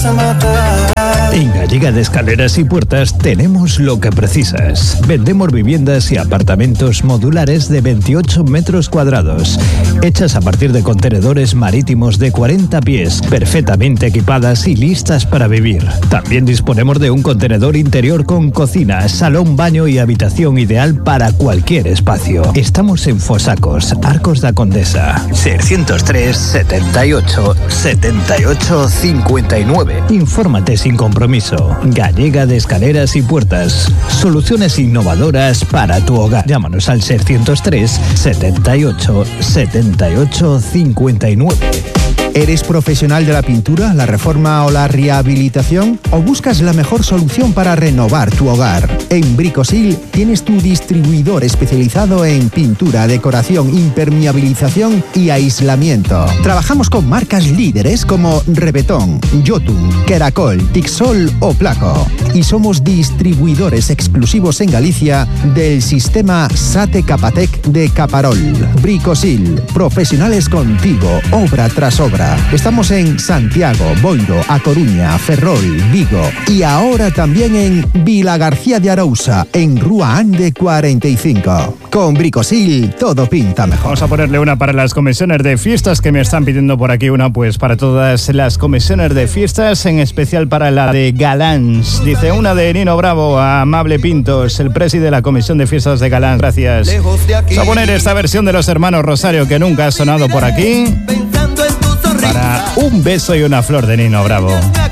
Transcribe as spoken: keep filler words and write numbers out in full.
vas a matar. En Gallega de Escaleras y Puertas tenemos lo que precisas. Vendemos viviendas y apartamentos modulares de veintiocho metros cuadrados, hechas a partir de contenedores marítimos de cuarenta pies, perfectamente equipadas y listas para vivir. También disponemos de un contenedor interior con cocina, salón, baño y habitación ideal para cualquier espacio. Estamos en Fosacos, Arcos da Condesa. seiscientos tres, setenta y ocho, setenta y ocho, cincuenta y nueve. Infórmate sin compromiso. Gallega de Escaleras y Puertas. Soluciones innovadoras para tu hogar. Llámanos al seiscientos tres, setenta y ocho, setenta y ocho, cincuenta y nueve. ¿Eres profesional de la pintura, la reforma o la rehabilitación? ¿O buscas la mejor solución para renovar tu hogar? En Bricosil tienes tu distribuidor especializado en pintura, decoración, impermeabilización y aislamiento. Trabajamos con marcas líderes como Rebetón, Jotun, Keracol, Tixol o Placo. Y somos distribuidores exclusivos en Galicia del sistema Sate Capatec de Caparol. Bricosil, profesionales contigo, obra tras obra. Estamos en Santiago, Boiro, A Coruña, Ferrol, Vigo y ahora también en Vilagarcía de Arousa, en Rúa Ande cuarenta y cinco. Con Bricosil todo pinta mejor. Vamos a ponerle una para las comisiones de fiestas que me están pidiendo por aquí, una pues para todas las comisiones de fiestas, en especial para la de Galans. Dice una de Nino Bravo a Amable Pintos, el presi de la comisión de fiestas de Galans. Gracias. Vamos a poner esta versión de los hermanos Rosario que nunca ha sonado por aquí. Para Un beso y una flor de Nino Bravo.